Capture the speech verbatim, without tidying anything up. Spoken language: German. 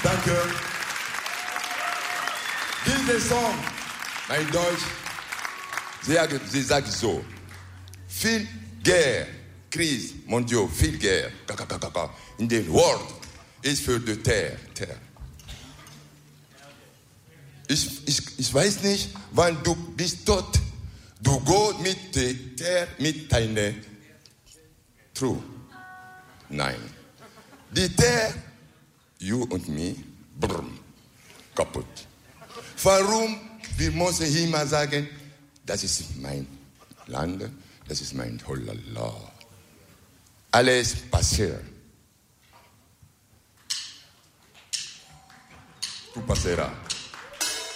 Danke. Dieser Song, mein Deutsch, sie, sie sagt so, viel Guerre, Krise, mon Dieu, viel Guerre, in der World ist für die Terre, Terre. Ich, ich, ich weiß nicht, wann du bist tot, du gehst mit der Terre, mit deiner True. Nein. Die Terre, you und me, brr, kaputt. Warum? Wir müssen immer sagen, das ist mein Land, das ist mein Holala. Alles passiert. Tu passeras.